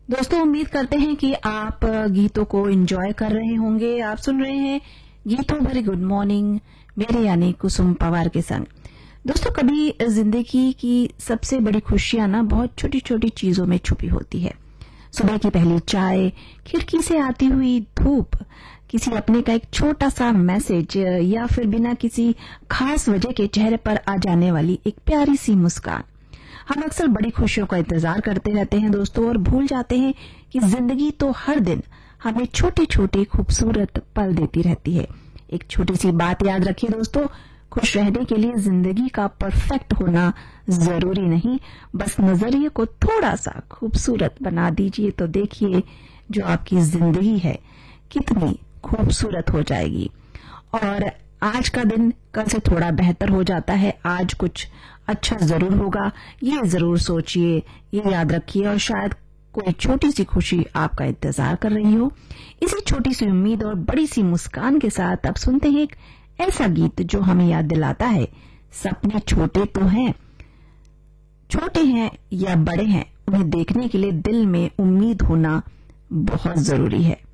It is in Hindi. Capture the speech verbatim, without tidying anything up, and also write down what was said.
दोस्तों, उम्मीद करते हैं कि आप गीतों को एंजॉय कर रहे होंगे। आप सुन रहे हैं गीतों भरी गुड मॉर्निंग, मेरे यानी कुसुम पवार के संग। दोस्तों, कभी जिंदगी की सबसे बड़ी खुशियां ना बहुत छोटी छोटी चीजों में छुपी होती है। सुबह की पहली चाय, खिड़की से आती हुई धूप, किसी अपने का एक छोटा सा मैसेज, या फिर बिना किसी खास वजह के चेहरे पर आ जाने वाली एक प्यारी सी मुस्कान। हम अक्सर बड़ी खुशियों का इंतजार करते रहते हैं दोस्तों, और भूल जाते हैं कि जिंदगी तो हर दिन हमें छोटे छोटे खूबसूरत पल देती रहती है। एक छोटी सी बात याद रखिए दोस्तों, खुश रहने के लिए जिंदगी का परफेक्ट होना जरूरी नहीं, बस नजरिए को थोड़ा सा खूबसूरत बना दीजिए तो देखिए जो आपकी जिंदगी है कितनी खूबसूरत हो जाएगी। और आज का दिन कल से थोड़ा बेहतर हो जाता है, आज कुछ अच्छा जरूर होगा, ये जरूर सोचिए, ये याद रखिए, और शायद कोई छोटी सी खुशी आपका इंतजार कर रही हो। इसी छोटी सी उम्मीद और बड़ी सी मुस्कान के साथ अब सुनते हैं एक ऐसा गीत जो हमें याद दिलाता है, सपने छोटे तो हैं, छोटे हैं या बड़े हैं, उन्हें देखने के लिए दिल में उम्मीद होना बहुत जरूरी है।